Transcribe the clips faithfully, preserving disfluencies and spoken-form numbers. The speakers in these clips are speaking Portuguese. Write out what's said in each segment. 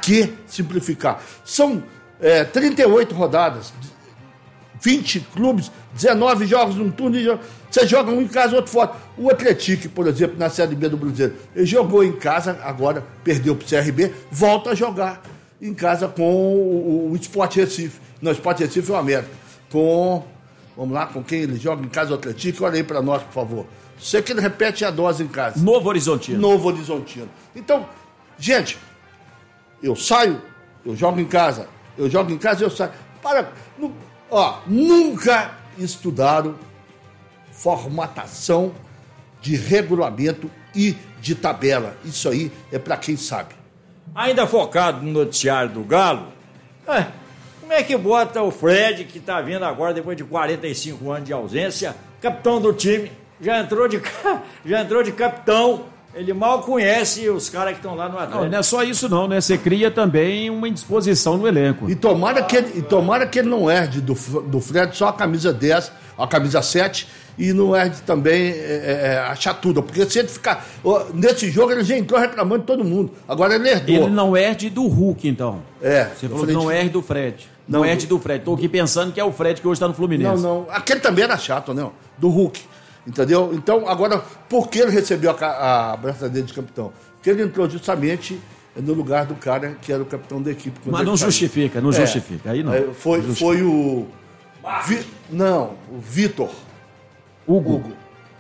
que simplificar? São é, trinta e oito rodadas, vinte clubes, dezenove jogos num turno, você joga um em casa, outro fora. O Atlético, por exemplo, na Série B do Brasileiro, ele jogou em casa, agora perdeu para o C R B, volta a jogar em casa com o, o Sport Recife. Não, o Sport Recife é o América. Com, vamos lá, com quem ele joga em casa, o Atlético, olha aí para nós, por favor. Sei que ele repete a dose em casa. Novo Horizontino. Novo Horizontino. Então, gente, eu saio, eu jogo em casa, eu jogo em casa e eu saio. Para, nu, ó, nunca estudaram formatação de regulamento e de tabela. Isso aí é para quem sabe. Ainda focado no noticiário do Galo, é, como é que bota o Fred, que tá vindo agora depois de quarenta e cinco anos de ausência, capitão do time, já entrou de, já entrou de capitão, ele mal conhece os caras que estão lá no Atlético. Não, não é só isso não, né? Você cria também uma indisposição no elenco. E tomara que ele, e tomara que ele não herde do, do Fred só a camisa dez, a camisa sete, e não herde também é, é, a chatuda, porque se ele ficar... Nesse jogo ele já entrou reclamando de todo mundo, agora ele herdou. Ele não herde do Hulk, então. É. Você falou que não herde do Fred. Não, não herde do Fred. Tô aqui pensando que é o Fred que hoje está no Fluminense. Não, não. Aquele também era chato, né? Do Hulk. Entendeu? Então, agora, por que ele recebeu a, a braçadeira de capitão? Porque ele entrou justamente no lugar do cara que era o capitão da equipe. Mas não justifica, não é, justifica. Aí não. É, foi, não foi o... Vi, não, o Vitor. Hugo. Hugo.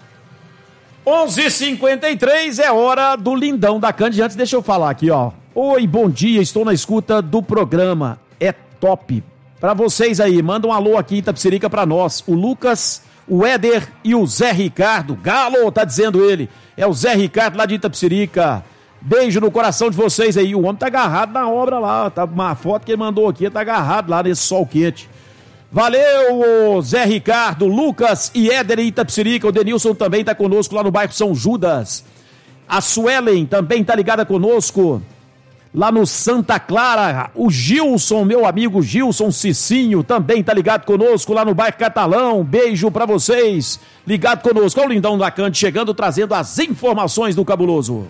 onze e cinquenta e três é hora do Lindão da Cândido. Antes, deixa eu falar aqui, ó. Oi, bom dia, estou na escuta do programa. É top. Pra vocês aí, manda um alô aqui em Itapecerica pra nós. O Lucas, o Éder e o Zé Ricardo. Galo, tá dizendo ele. É o Zé Ricardo lá de Itapecerica. Beijo no coração de vocês aí. O homem tá agarrado na obra lá. Tá uma foto que ele mandou aqui, tá agarrado lá nesse sol quente. Valeu, Zé Ricardo, Lucas e Éder em Itapecerica. O Denilson também tá conosco lá no bairro São Judas. A Suelen também tá ligada conosco lá no Santa Clara. O Gilson, meu amigo Gilson Cicinho, também tá ligado conosco lá no bairro Catalão. Beijo pra vocês, ligado conosco. Olha o Lindão da Cante chegando, trazendo as informações do Cabuloso.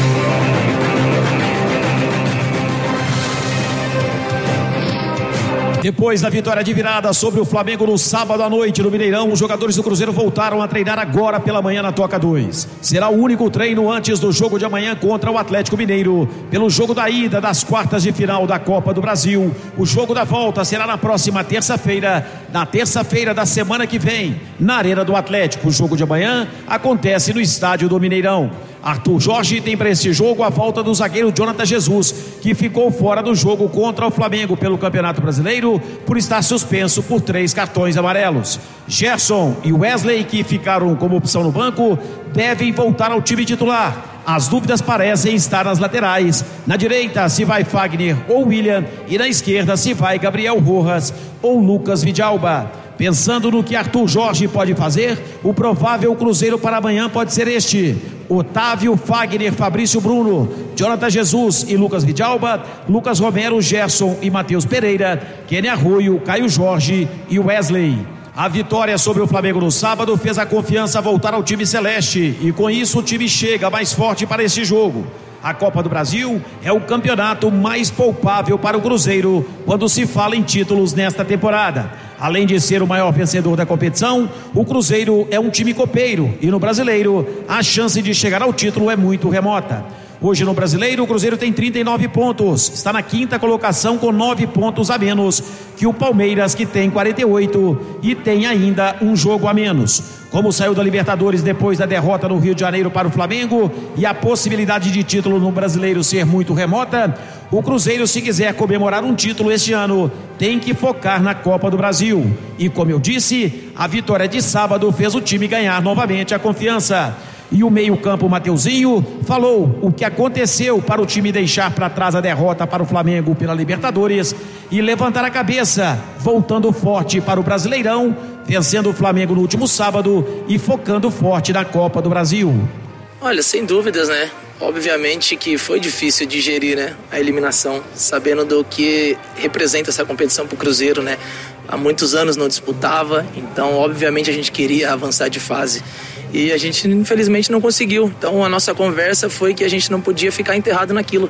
Depois da vitória de virada sobre o Flamengo no sábado à noite no Mineirão, os jogadores do Cruzeiro voltaram a treinar agora pela manhã na Toca dois. Será o único treino antes do jogo de amanhã contra o Atlético Mineiro, pelo jogo da ida das quartas de final da Copa do Brasil. O jogo da volta será na próxima terça-feira, na terça-feira da semana que vem, na Arena do Atlético. O jogo de amanhã acontece no estádio do Mineirão. Arthur Jorge tem para esse jogo a volta do zagueiro Jonathan Jesus, que ficou fora do jogo contra o Flamengo pelo Campeonato Brasileiro por estar suspenso por três cartões amarelos. Gerson e Wesley, que ficaram como opção no banco, devem voltar ao time titular. As dúvidas parecem estar nas laterais. Na direita se vai Fagner ou William, e na esquerda se vai Gabriel Rojas ou Lucas Vidalba. Pensando no que Arthur Jorge pode fazer, o provável Cruzeiro para amanhã pode ser este: Otávio, Fagner, Fabrício Bruno, Jonathan Jesus e Lucas Vidalba, Lucas Romero, Gerson e Matheus Pereira, Kenny Arroio, Caio Jorge e Wesley. A vitória sobre o Flamengo no sábado fez a confiança voltar ao time celeste, e com isso o time chega mais forte para este jogo. A Copa do Brasil é o campeonato mais palpável para o Cruzeiro quando se fala em títulos nesta temporada. Além de ser o maior vencedor da competição, o Cruzeiro é um time copeiro, e no Brasileiro a chance de chegar ao título é muito remota. Hoje no Brasileiro o Cruzeiro tem trinta e nove pontos, está na quinta colocação com nove pontos a menos que o Palmeiras, que tem quarenta e oito e tem ainda um jogo a menos. Como saiu da Libertadores depois da derrota no Rio de Janeiro para o Flamengo e a possibilidade de título no Brasileiro ser muito remota, o Cruzeiro, se quiser comemorar um título este ano, tem que focar na Copa do Brasil. E como eu disse, a vitória de sábado fez o time ganhar novamente a confiança. E o meio-campo Mateuzinho falou o que aconteceu para o time deixar para trás a derrota para o Flamengo pela Libertadores e levantar a cabeça, voltando forte para o Brasileirão, vencendo o Flamengo no último sábado e focando forte na Copa do Brasil. Olha, sem dúvidas, né? Obviamente que foi difícil digerir, né, a eliminação, sabendo do que representa essa competição para o Cruzeiro, né? Há muitos anos não disputava, então obviamente a gente queria avançar de fase e a gente infelizmente não conseguiu. Então a nossa conversa foi que a gente não podia ficar enterrado naquilo.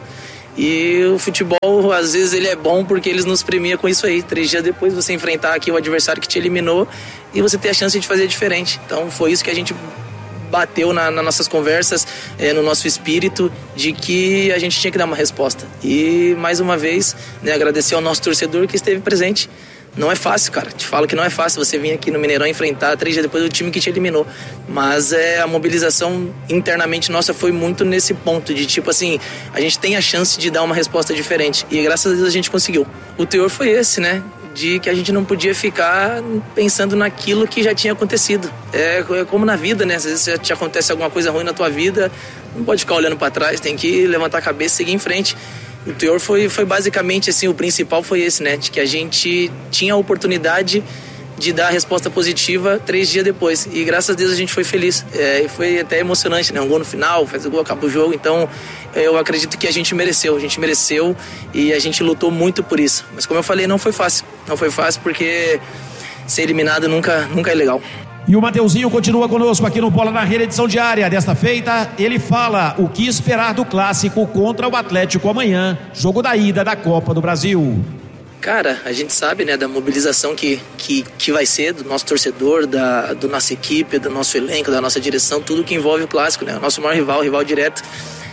E o futebol, às vezes, ele é bom porque eles nos premiam com isso aí. Três dias depois, você enfrentar aqui o adversário que te eliminou e você ter a chance de fazer diferente. Então, foi isso que a gente bateu na, nas nossas conversas, é, no nosso espírito, de que a gente tinha que dar uma resposta. E, mais uma vez, né, agradecer ao nosso torcedor que esteve presente. Não é fácil, cara. Te falo que não é fácil você vir aqui no Mineirão enfrentar três dias depois o time que te eliminou. Mas é, a mobilização internamente nossa foi muito nesse ponto de tipo assim, a gente tem a chance de dar uma resposta diferente. E graças a Deus a gente conseguiu. O teor foi esse, né? De que a gente não podia ficar pensando naquilo que já tinha acontecido. É, é como na vida, né? Às vezes te acontece alguma coisa ruim na tua vida, não pode ficar olhando para trás, tem que levantar a cabeça e seguir em frente. O teor foi, foi basicamente assim, o principal foi esse, né? De que a gente tinha a oportunidade de dar a resposta positiva três dias depois. E graças a Deus a gente foi feliz. É, foi até emocionante, né? Um gol no final, faz o gol, acaba o jogo. Então eu acredito que a gente mereceu. A gente mereceu e a gente lutou muito por isso. Mas como eu falei, não foi fácil. Não foi fácil porque ser eliminado nunca, nunca é legal. E o Mateuzinho continua conosco aqui no Bola na Rede, edição diária. Desta feita, ele fala o que esperar do clássico contra o Atlético amanhã, jogo da ida da Copa do Brasil. Cara, a gente sabe, né, da mobilização que, que, que vai ser do nosso torcedor, da do nossa equipe, do nosso elenco, da nossa direção, tudo que envolve o clássico, né? O nosso maior rival, rival direto.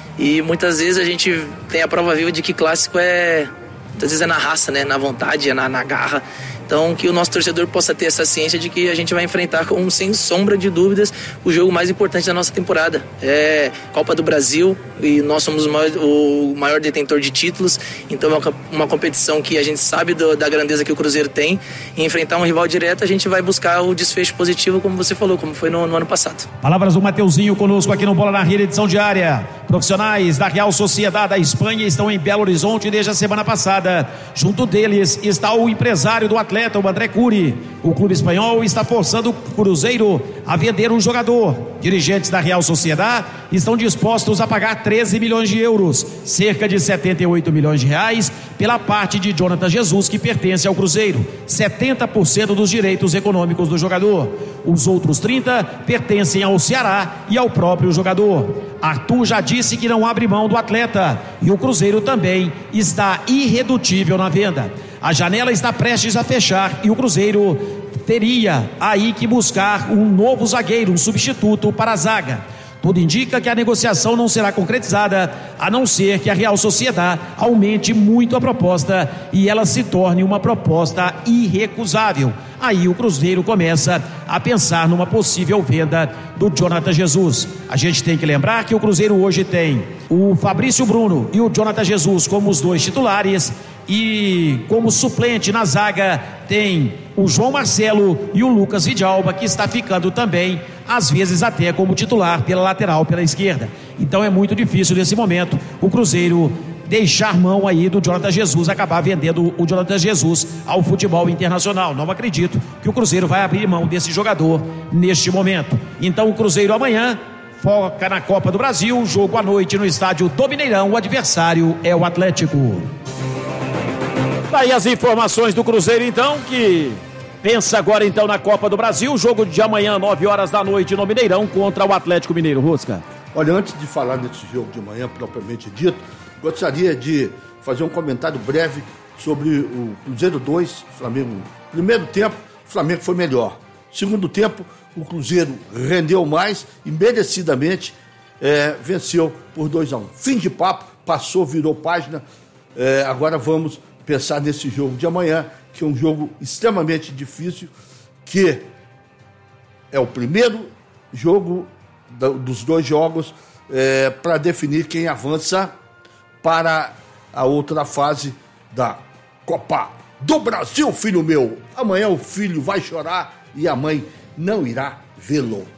E muitas vezes a gente tem a prova viva de que clássico é, muitas vezes é na raça, né, na vontade, é na, na garra. Então, que o nosso torcedor possa ter essa ciência de que a gente vai enfrentar, com, sem sombra de dúvidas, o jogo mais importante da nossa temporada. É Copa do Brasil e nós somos o maior, o maior detentor de títulos. Então, é uma, uma competição que a gente sabe do, da grandeza que o Cruzeiro tem. E enfrentar um rival direto, a gente vai buscar o desfecho positivo, como você falou, como foi no, no ano passado. Palavras do Mateuzinho conosco aqui no Bola na Rede, edição diária. Profissionais da Real Sociedade da Espanha estão em Belo Horizonte desde a semana passada. Junto deles está o empresário do Atlético, o André Curi. O clube espanhol está forçando o Cruzeiro a vender um jogador. Dirigentes da Real Sociedade estão dispostos a pagar treze milhões de euros, cerca de setenta e oito milhões de reais, pela parte de Jonathan Jesus, que pertence ao Cruzeiro, setenta por cento dos direitos econômicos do jogador. Os outros trinta por cento pertencem ao Ceará e ao próprio jogador. Arthur já disse que não abre mão do atleta e o Cruzeiro também está irredutível na venda. A janela está prestes a fechar e o Cruzeiro teria aí que buscar um novo zagueiro, um substituto para a zaga. Tudo indica que a negociação não será concretizada, a não ser que a Real Sociedade aumente muito a proposta e ela se torne uma proposta irrecusável. Aí o Cruzeiro começa a pensar numa possível venda do Jonathan Jesus. A gente tem que lembrar que o Cruzeiro hoje tem o Fabrício Bruno e o Jonathan Jesus como os dois titulares, e como suplente na zaga tem o João Marcelo e o Lucas Vidalba, que está ficando também, às vezes até como titular pela lateral, pela esquerda. Então é muito difícil nesse momento o Cruzeiro deixar mão aí do Jonathan Jesus, acabar vendendo o Jonathan Jesus ao futebol internacional. Não acredito que o Cruzeiro vai abrir mão desse jogador neste momento. Então o Cruzeiro amanhã foca na Copa do Brasil, jogo à noite no estádio do Mineirão, o adversário é o Atlético. Daí as informações do Cruzeiro então, que pensa agora então na Copa do Brasil, jogo de amanhã, nove horas da noite no Mineirão contra o Atlético Mineiro. Rosca. Olha, antes de falar desse jogo de amanhã propriamente dito, gostaria de fazer um comentário breve sobre o Cruzeiro dois, Flamengo. Primeiro tempo, o Flamengo foi melhor. Segundo tempo, o Cruzeiro rendeu mais e merecidamente é, venceu por dois a um. Fim de papo, passou, virou página. É, agora vamos pensar nesse jogo de amanhã, que é um jogo extremamente difícil, que é o primeiro jogo da, dos dois jogos é, para definir quem avança para a outra fase da Copa do Brasil, filho meu. Amanhã o filho vai chorar e a mãe não irá vê-lo.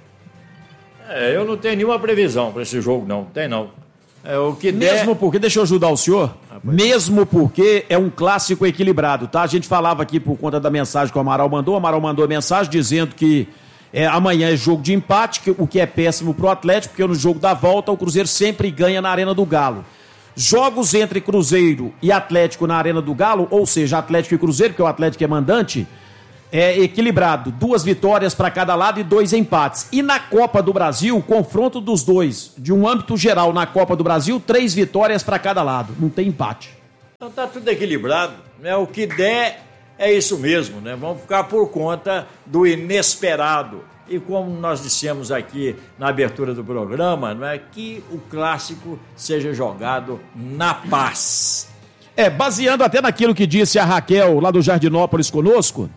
É, eu não tenho nenhuma previsão para esse jogo, não. Tem não. É o que Mesmo der... porque, deixa eu ajudar o senhor, ah, mesmo porque é um clássico equilibrado, tá? A gente falava aqui por conta da mensagem que o Amaral mandou, o Amaral mandou a mensagem dizendo que é, amanhã é jogo de empate, que, o que é péssimo pro Atlético, porque no jogo da volta o Cruzeiro sempre ganha na Arena do Galo. Jogos entre Cruzeiro e Atlético na Arena do Galo, ou seja, Atlético e Cruzeiro, porque o Atlético é mandante, é, equilibrado, duas vitórias para cada lado e dois empates. E na Copa do Brasil, confronto dos dois, de um âmbito geral na Copa do Brasil, três vitórias para cada lado, não tem empate. Então tá tudo equilibrado, né? O que der é isso mesmo, né? Vamos ficar por conta do inesperado. E como nós dissemos aqui na abertura do programa, não é que o clássico seja jogado na paz. É, baseando até naquilo que disse a Raquel lá do Jardinópolis conosco,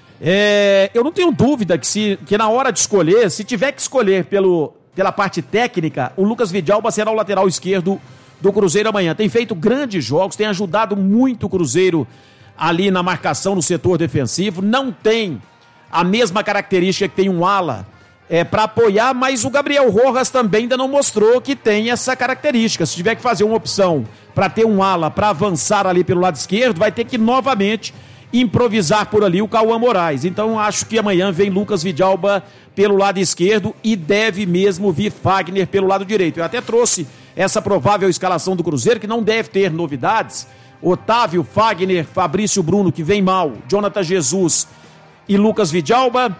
é, eu não tenho dúvida que, se, que na hora de escolher, se tiver que escolher pelo, pela parte técnica, o Lucas Vidalba será o lateral esquerdo do Cruzeiro amanhã. Tem feito grandes jogos, tem ajudado muito o Cruzeiro ali na marcação no setor defensivo, não tem a mesma característica que tem um ala é, para apoiar, mas o Gabriel Rojas também ainda não mostrou que tem essa característica. Se tiver que fazer uma opção para ter um ala para avançar ali pelo lado esquerdo, vai ter que novamente improvisar por ali o Cauã Moraes. Então acho que amanhã vem Lucas Vidalba pelo lado esquerdo e deve mesmo vir Fagner pelo lado direito. Eu até trouxe essa provável escalação do Cruzeiro, que não deve ter novidades. Otávio, Fagner, Fabrício Bruno, que vem mal, Jonathan Jesus e Lucas Vidalba,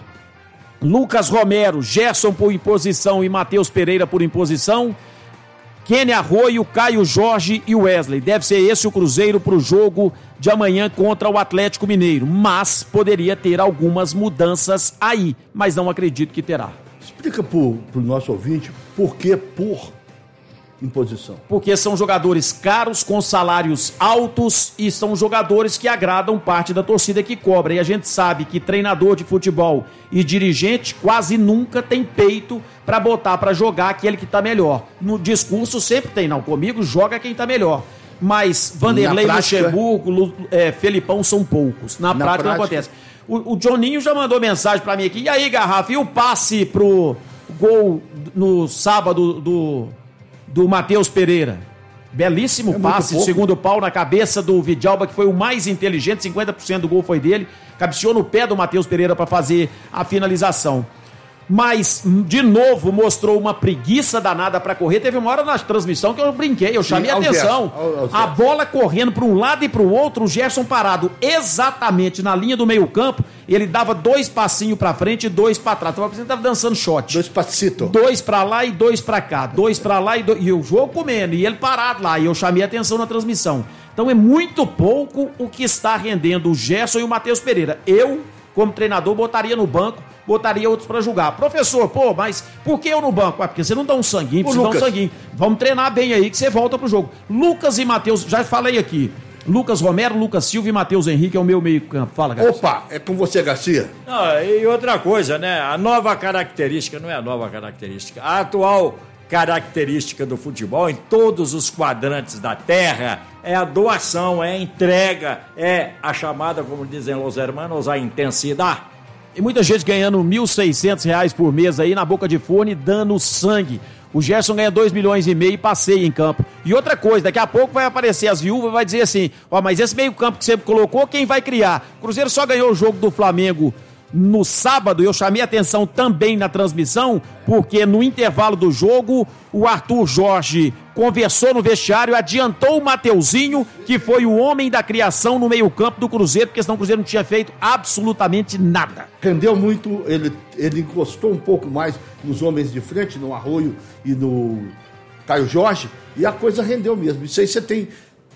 Lucas Romero, Gerson por imposição e Matheus Pereira por imposição, Kenny Arroio, Caio Jorge e Wesley. Deve ser esse o Cruzeiro para o jogo de amanhã contra o Atlético Mineiro, mas poderia ter algumas mudanças aí, mas não acredito que terá. Explica para o nosso ouvinte por que por imposição. Porque são jogadores caros, com salários altos e são jogadores que agradam parte da torcida que cobra. E a gente sabe que treinador de futebol e dirigente quase nunca tem peito para botar para jogar aquele que tá melhor. No discurso sempre tem, não, comigo joga quem tá melhor. Mas Vanderlei, prática... Luxemburgo, é, Felipão são poucos. Na, Na prática, prática não acontece. O, o Johninho já mandou mensagem para mim aqui. E aí, Garrafa, e o passe pro gol no sábado do... do Matheus Pereira? Belíssimo é passe, segundo pau na cabeça do Vidalba, que foi o mais inteligente, cinquenta por cento do gol foi dele, cabeceou no pé do Matheus Pereira para fazer a finalização. Mas, de novo, mostrou uma preguiça danada para correr. Teve uma hora na transmissão que eu brinquei, eu chamei a atenção. A bola correndo para um lado e para o outro, o Gerson parado exatamente na linha do meio campo, ele dava dois passinhos para frente e dois para trás. Então, ele estava dançando shot. Dois passitos. Dois para lá e dois para cá. Dois para lá e dois... E o jogo comendo, e ele parado lá. E eu chamei a atenção na transmissão. Então, é muito pouco o que está rendendo o Gerson e o Matheus Pereira. Eu, como treinador, botaria no banco, botaria outros pra julgar. Professor, pô, mas por que eu no banco? Ah, porque você não dá um sanguinho, precisa dar um sanguinho. Vamos treinar bem aí que você volta pro jogo. Lucas e Matheus, já falei aqui. Lucas Romero, Lucas Silva e Matheus Henrique é o meu meio campo. Fala, Garcia. Opa, é com você, Garcia. Ah, e outra coisa, né? A nova característica, não é a nova característica, a atual característica do futebol em todos os quadrantes da terra é a doação, é a entrega, é a chamada, como dizem os hermanos, a intensidade. E muita gente ganhando mil e seiscentos reais por mês aí na boca de fone, dando sangue. O Gerson ganha dois milhões e meio e passeia em campo. E outra coisa, daqui a pouco vai aparecer as viúvas e vai dizer assim, ó, mas esse meio campo que você colocou, quem vai criar? O Cruzeiro só ganhou o jogo do Flamengo no sábado, eu chamei a atenção também na transmissão, porque no intervalo do jogo, o Arthur Jorge conversou no vestiário, adiantou o Mateuzinho, que foi o homem da criação no meio-campo do Cruzeiro, porque senão o Cruzeiro não tinha feito absolutamente nada. Rendeu muito, ele, ele encostou um pouco mais nos homens de frente, no Arroio e no Caio Jorge, e a coisa rendeu mesmo. Isso aí você tem,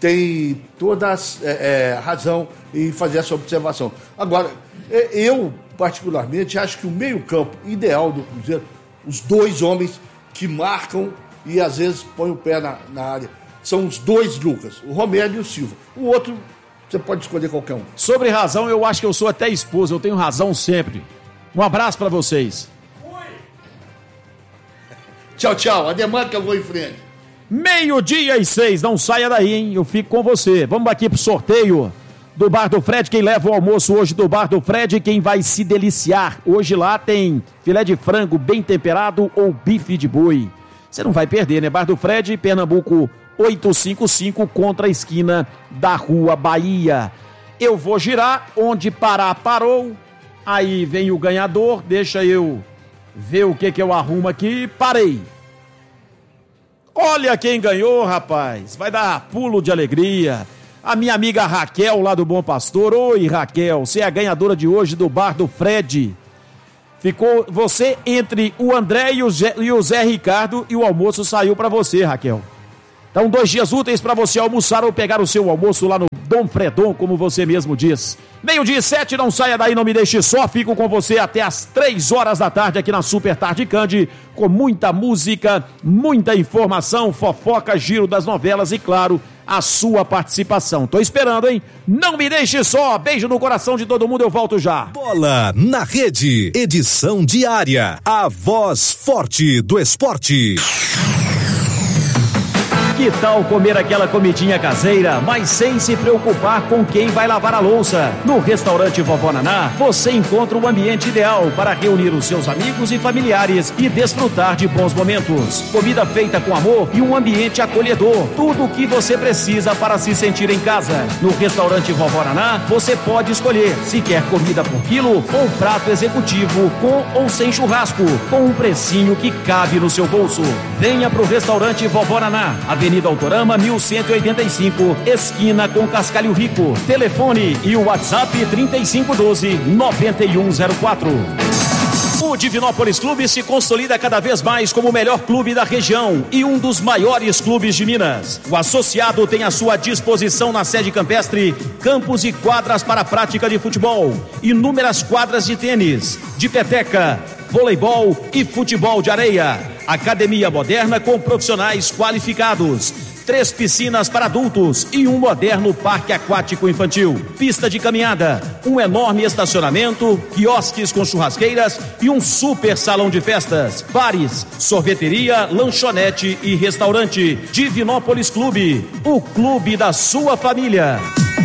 tem toda a é, é, razão em fazer essa observação. Agora, eu, particularmente, acho que o meio-campo ideal do Cruzeiro, os dois homens que marcam e às vezes põem o pé na, na área, são os dois Lucas, o Romero e o Silva. O outro, você pode escolher qualquer um. Sobre razão, eu acho que eu sou até esposa, eu tenho razão sempre. Um abraço pra vocês. Fui. Tchau, tchau. Ademar que eu vou em frente. Meio-dia e seis, não saia daí, hein? Eu fico com você. Vamos aqui pro sorteio do Bar do Fred. Quem leva o almoço hoje do Bar do Fred, quem vai se deliciar. Hoje lá tem filé de frango bem temperado ou bife de boi. Você não vai perder, né? Bar do Fred, Pernambuco oitocentos e cinquenta e cinco, contra a esquina da Rua Bahia. Eu vou girar, onde parar, parou. Aí vem o ganhador, deixa eu ver o que que eu arrumo aqui. Parei. Olha quem ganhou, rapaz. Vai dar pulo de alegria. a minha amiga Raquel lá do Bom Pastor. Oi, Raquel, você é a ganhadora de hoje do bar do Fred. Ficou você entre o André e o Zé, e o Zé Ricardo, e o almoço saiu pra você, Raquel. Então, dois dias úteis pra você almoçar ou pegar o seu almoço lá no Dom Fredon, como você mesmo diz. Meio-dia e sete, não saia daí, não me deixe só. Fico com você até as três horas da tarde aqui na Super Tarde Cande, com muita música, muita informação, fofoca, giro das novelas e, claro, a sua participação. Tô esperando, hein? Não me deixe só. Beijo no coração de todo mundo, eu volto já. Bola na Rede, edição diária. A voz forte do esporte. Que tal comer aquela comidinha caseira, mas sem se preocupar com quem vai lavar a louça? No restaurante Vovó Naná, você encontra o ambiente ideal para reunir os seus amigos e familiares e desfrutar de bons momentos. Comida feita com amor e um ambiente acolhedor. Tudo o que você precisa para se sentir em casa. No restaurante Vovó Naná, você pode escolher se quer comida por quilo ou prato executivo com ou sem churrasco, com um precinho que cabe no seu bolso. Venha pro restaurante Vovó Naná, Avenida Autorama mil cento e oitenta e cinco, esquina com Cascalho Rico. Telefone e o WhatsApp trinta e cinco doze, noventa e um zero quatro. O Divinópolis Clube se consolida cada vez mais como o melhor clube da região e um dos maiores clubes de Minas. O associado tem à sua disposição na sede campestre campos e quadras para a prática de futebol, inúmeras quadras de tênis, de peteca, voleibol e futebol de areia. Academia moderna com profissionais qualificados. Três piscinas para adultos e um moderno parque aquático infantil. Pista de caminhada, um enorme estacionamento, quiosques com churrasqueiras e um super salão de festas. Bares, sorveteria, lanchonete e restaurante. Divinópolis Clube, o clube da sua família.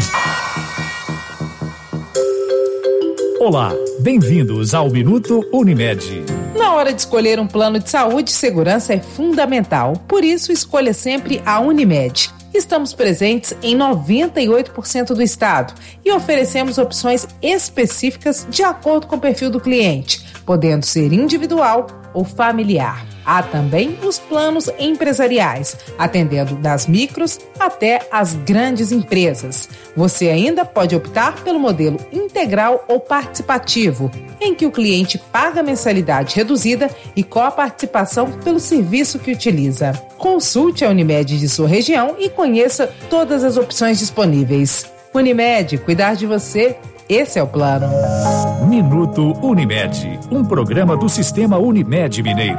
Olá, bem-vindos ao Minuto Unimed. Na hora de escolher um plano de saúde, segurança é fundamental. Por isso, escolha sempre a Unimed. Estamos presentes em noventa e oito por cento do estado e oferecemos opções específicas de acordo com o perfil do cliente, podendo ser individual ou familiar. Há também os planos empresariais, atendendo das micros até as grandes empresas. Você ainda pode optar pelo modelo integral ou participativo, em que o cliente paga mensalidade reduzida e coparticipação pelo serviço que utiliza. Consulte a Unimed de sua região e conheça todas as opções disponíveis. Unimed, cuidar de você, esse é o plano. Minuto Unimed, um programa do Sistema Unimed Mineiro.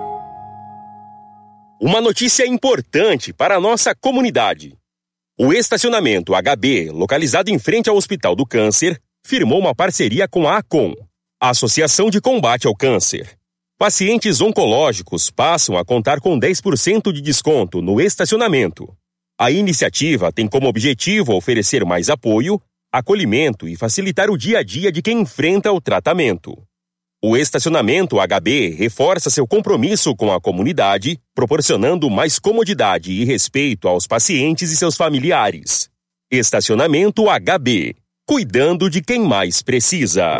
Uma notícia importante para a nossa comunidade. O estacionamento H B, localizado em frente ao Hospital do Câncer, firmou uma parceria com a ACOM, a Associação de Combate ao Câncer. Pacientes oncológicos passam a contar com dez por cento de desconto no estacionamento. A iniciativa tem como objetivo oferecer mais apoio, acolhimento e facilitar o dia a dia de quem enfrenta o tratamento. O estacionamento H B reforça seu compromisso com a comunidade, proporcionando mais comodidade e respeito aos pacientes e seus familiares. Estacionamento H B, cuidando de quem mais precisa.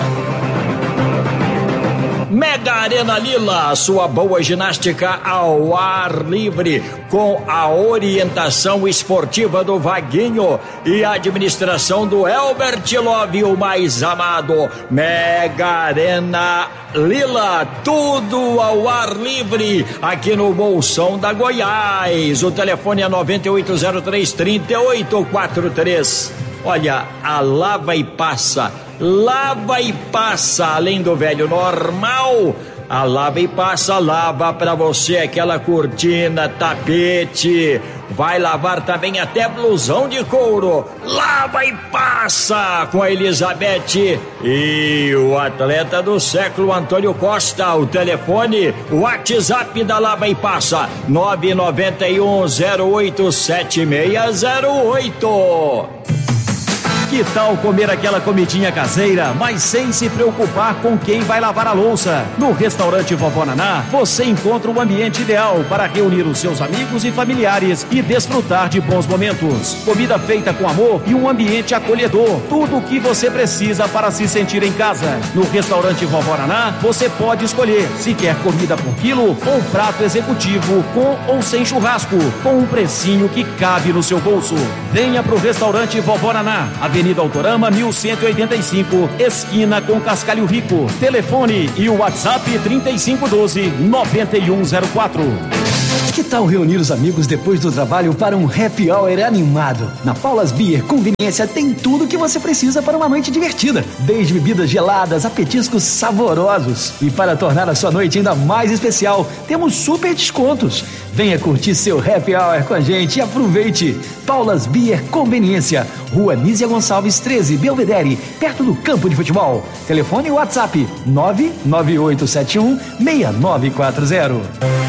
Mega Arena Lila, sua boa ginástica ao ar livre, com a orientação esportiva do Vaguinho e a administração do Elbert Love, o mais amado. Mega Arena Lila, tudo ao ar livre, aqui no Bolsão da Goiás. O telefone é nove oito zero três, três oito quatro três. Olha, a Lava e Passa, lava e passa, além do velho normal, a Lava e Passa lava pra você aquela cortina, tapete, vai lavar também até blusão de couro. Lava e Passa com a Elizabeth e o atleta do século Antônio Costa. O telefone, o WhatsApp da Lava e Passa, nove nove um zero oito sete seis zero oito. Que tal comer aquela comidinha caseira, mas sem se preocupar com quem vai lavar a louça? No restaurante Vovó Naná, você encontra o ambiente ideal para reunir os seus amigos e familiares e desfrutar de bons momentos. Comida feita com amor e um ambiente acolhedor. Tudo o que você precisa para se sentir em casa. No restaurante Vovó Naná, você pode escolher se quer comida por quilo ou prato executivo com ou sem churrasco, com um precinho que cabe no seu bolso. Venha pro restaurante Vovó Naná, Avenida Autorama mil cento e oitenta e cinco, esquina com Cascalho Rico. Telefone e o WhatsApp trinta e cinco doze, noventa e um zero quatro. Que tal reunir os amigos depois do trabalho para um happy hour animado? Na Paula's Beer Conveniência tem tudo o que você precisa para uma noite divertida. Desde bebidas geladas a petiscos saborosos. E para tornar a sua noite ainda mais especial, temos super descontos. Venha curtir seu happy hour com a gente e aproveite. Paula's Beer Conveniência, Rua Nízia Gonçalves treze, Belvedere, perto do campo de futebol. Telefone e WhatsApp nove nove oito sete um seis nove quatro zero.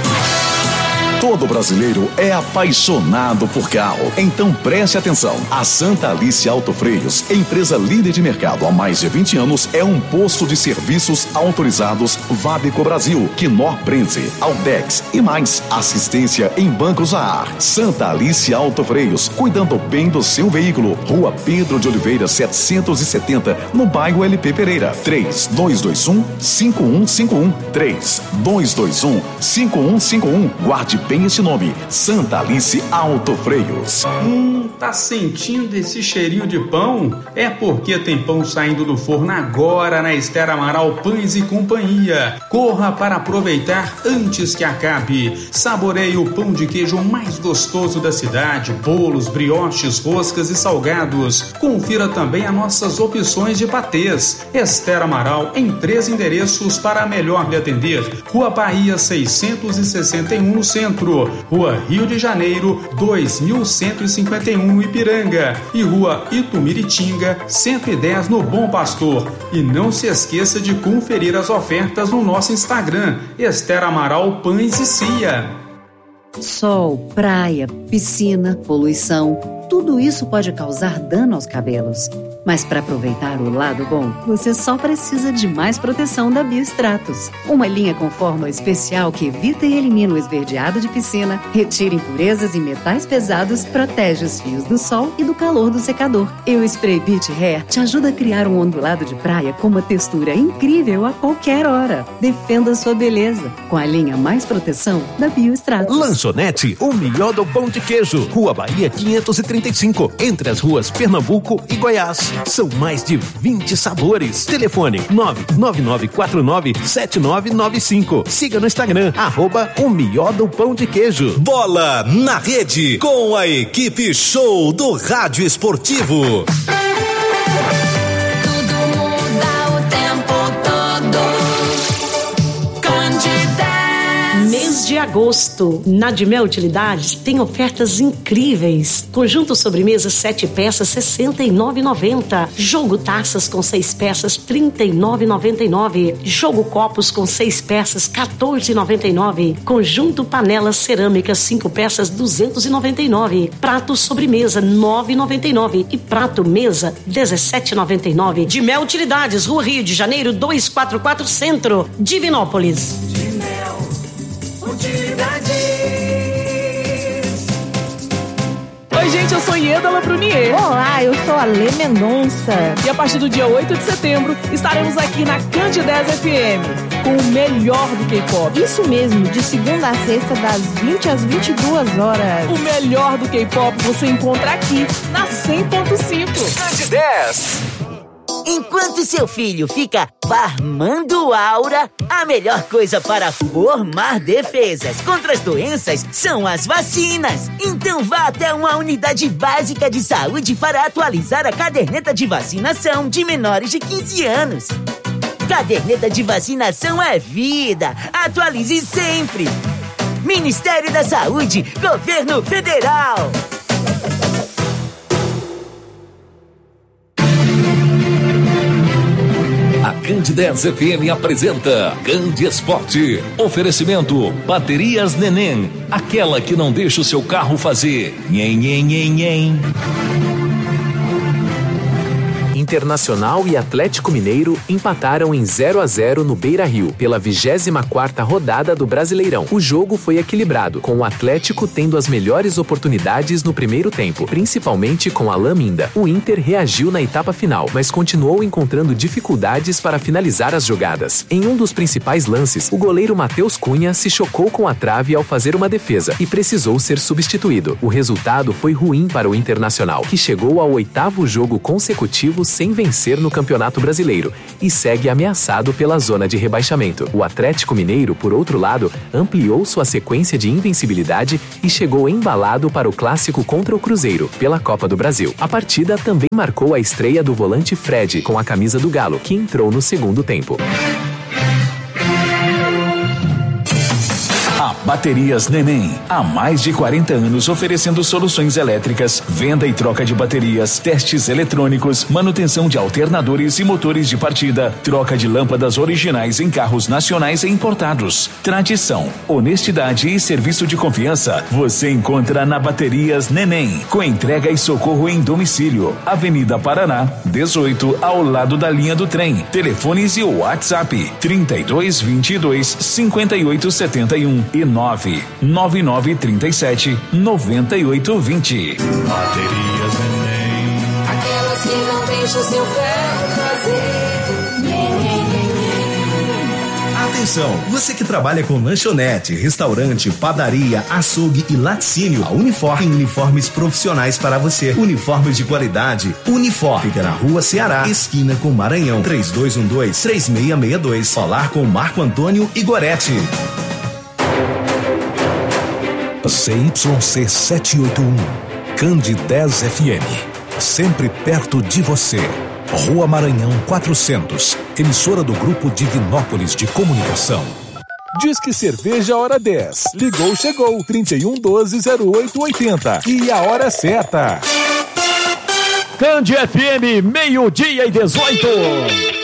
Todo brasileiro é apaixonado por carro. Então preste atenção. A Santa Alice Auto Freios, empresa líder de mercado há mais de vinte anos, é um posto de serviços autorizados Vabico Brasil, Knorr Prenze, Aldex e mais. Assistência em bancos a ar. Santa Alice Auto Freios, cuidando bem do seu veículo. Rua Pedro de Oliveira setecentos e setenta, no bairro L P Pereira. três dois dois um cinco um cinco um. três dois dois um cinco um cinco um. Guarde bem esse nome, Santa Alice Auto Freios. Hum, tá sentindo esse cheirinho de pão? É porque tem pão saindo do forno agora na Esther Amaral Pães e Companhia. Corra para aproveitar antes que acabe. Saboreie o pão de queijo mais gostoso da cidade, bolos, brioches, roscas e salgados. Confira também as nossas opções de patês. Esther Amaral em três endereços para melhor lhe atender. Rua Bahia seiscentos e sessenta e um no centro. Rua Rio de Janeiro dois mil cento e cinquenta e um no Ipiranga e Rua Itumiritinga cento e dez no Bom Pastor. E não se esqueça de conferir as ofertas no nosso Instagram, Esther Amaral Pães e Cia. Sol, praia, piscina, poluição, tudo isso pode causar dano aos cabelos. Mas para aproveitar o lado bom, você só precisa de mais proteção da Biostratos. Uma linha com fórmula especial que evita e elimina o esverdeado de piscina, retira impurezas e metais pesados, protege os fios do sol e do calor do secador. E o Spray Beach Hair te ajuda a criar um ondulado de praia com uma textura incrível a qualquer hora. Defenda sua beleza com a linha mais proteção da Biostratos. Lanchonete, o melhor do pão de queijo. Rua Bahia quinhentos e trinta e cinco, entre as ruas Pernambuco e Goiás. São mais de vinte sabores. Telefone nove nove nove quatro nove sete nove nove cinco. Siga no Instagram, arroba o melhor do pão de queijo. Bola na Rede, com a equipe show do Rádio Esportivo. Mês de agosto, na Dimel Utilidades tem ofertas incríveis. Conjunto sobremesa sete peças sessenta e nove reais e noventa centavos. Jogo taças com seis peças trinta e nove reais e noventa e nove centavos. Jogo copos com seis peças quatorze reais e noventa e nove centavos. Conjunto panelas cerâmicas cinco peças duzentos e noventa e nove centavos. Prato sobremesa nove reais e noventa e nove centavos e prato mesa dezessete reais e noventa e nove centavos. Dimel Utilidades, Rua Rio de Janeiro duzentos e quarenta e quatro Centro, Divinópolis. Oi, gente, eu sou Ieda Brunier. Olá, eu sou a Lê Mendonça. E a partir do dia oito de setembro, estaremos aqui na Candidez F M, com o melhor do K-pop. Isso mesmo, de segunda a sexta, das vinte às vinte e duas horas. O melhor do K-pop você encontra aqui, na cem ponto cinco. Candidez. Enquanto seu filho fica farmando aura, a melhor coisa para formar defesas contra as doenças são as vacinas. Então vá até uma unidade básica de saúde para atualizar a caderneta de vacinação de menores de quinze anos. Caderneta de vacinação é vida. Atualize sempre. Ministério da Saúde, Governo Federal. A Candidez F M apresenta Candi Esporte. Oferecimento Baterias Neném, aquela que não deixa o seu carro fazer nhen, nhen, nhen, nhen. Internacional e Atlético Mineiro empataram em zero a zero no Beira-Rio, pela vigésima quarta rodada do Brasileirão. O jogo foi equilibrado, com o Atlético tendo as melhores oportunidades no primeiro tempo, principalmente com Alain Minda. O Inter reagiu na etapa final, mas continuou encontrando dificuldades para finalizar as jogadas. Em um dos principais lances, o goleiro Matheus Cunha se chocou com a trave ao fazer uma defesa e precisou ser substituído. O resultado foi ruim para o Internacional, que chegou ao oitavo jogo consecutivo sem vencer no Campeonato Brasileiro e segue ameaçado pela zona de rebaixamento. O Atlético Mineiro, por outro lado, ampliou sua sequência de invencibilidade e chegou embalado para o clássico contra o Cruzeiro, pela Copa do Brasil. A partida também marcou a estreia do volante Fred com a camisa do Galo, que entrou no segundo tempo. A Baterias Neném, há mais de quarenta anos oferecendo soluções elétricas, venda e troca de baterias, testes eletrônicos, manutenção de alternadores e motores de partida, troca de lâmpadas originais em carros nacionais e importados. Tradição, honestidade e serviço de confiança você encontra na Baterias Neném, com entrega e socorro em domicílio. Avenida Paraná, dezoito, ao lado da linha do trem. Telefones e o WhatsApp trinta e dois, vinte e dois, cinquenta e oito, setenta e um e nove nove nove trinta e sete, noventa e oito vinte. Baterias Neném, aquelas que não deixam seu carro fazer. Atenção, você que trabalha com lanchonete, restaurante, padaria, açougue e laticínio, a Unifor tem uniformes profissionais para você. Uniformes de qualidade. Unifor fica na Rua Ceará, esquina com Maranhão, três dois um dois, três seis seis dois. Falar com Marco Antônio Igoretti. C Y C setecentos e oitenta e um, Candidez F M, sempre perto de você. Rua Maranhão quatrocentos, emissora do Grupo Divinópolis de Comunicação. Diz que cerveja hora dez. Ligou, chegou. trinta e um, doze, zero oito, oitenta. E a hora certa. Candi F M, meio-dia e dezoito.